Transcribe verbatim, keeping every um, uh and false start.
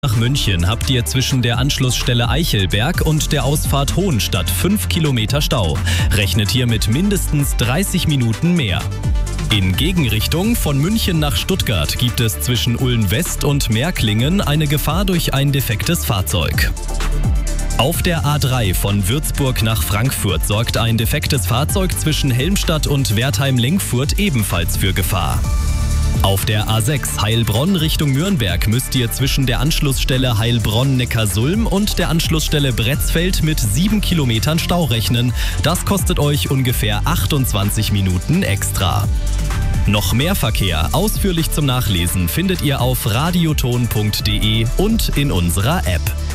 Nach München habt ihr zwischen der Anschlussstelle Eichelberg und der Ausfahrt Hohenstadt fünf Kilometer Stau. Rechnet hier mit mindestens dreißig Minuten mehr. In Gegenrichtung von München nach Stuttgart gibt es zwischen Ulm West und Märklingen eine Gefahr durch ein defektes Fahrzeug. Auf der A drei von Würzburg nach Frankfurt sorgt ein defektes Fahrzeug zwischen Helmstadt und Wertheim-Lenkfurt ebenfalls für Gefahr. Auf der A sechs Heilbronn Richtung Nürnberg müsst ihr zwischen der Anschlussstelle Heilbronn-Neckarsulm und der Anschlussstelle Bretzfeld mit sieben Kilometern Stau rechnen. Das kostet euch ungefähr achtundzwanzig Minuten extra. Noch mehr Verkehr ausführlich zum Nachlesen findet ihr auf radioton punkt de und in unserer App.